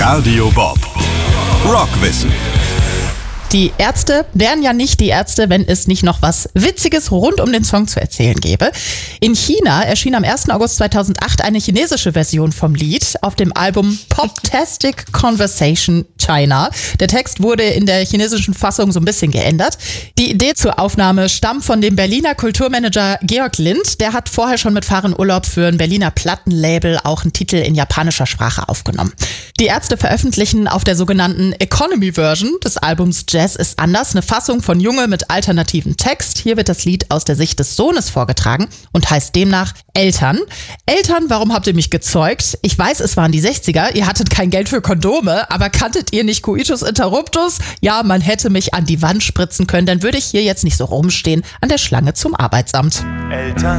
Radio Bob. Rockwissen. Die Ärzte wären ja nicht die Ärzte, wenn es nicht noch was Witziges rund um den Song zu erzählen gäbe. In China erschien am 1. August 2008 eine chinesische Version vom Lied auf dem Album Poptastic Conversation China. Der Text wurde in der chinesischen Fassung so ein bisschen geändert. Die Idee zur Aufnahme stammt von dem Berliner Kulturmanager Georg Lind. Der hat vorher schon mit Fahren Urlaub für ein Berliner Plattenlabel auch einen Titel in japanischer Sprache aufgenommen. Die Ärzte veröffentlichen auf der sogenannten Economy Version des Albums Jazz ist anders eine Fassung von Junge mit alternativem Text. Hier wird das Lied aus der Sicht des Sohnes vorgetragen und heißt demnach Eltern. Eltern, warum habt ihr mich gezeugt? Ich weiß, es waren die 60er, ihr hattet kein Geld für Kondome, aber kanntet ihr nicht Coitus Interruptus? Ja, man hätte mich an die Wand spritzen können, dann würde ich hier jetzt nicht so rumstehen an der Schlange zum Arbeitsamt. Eltern,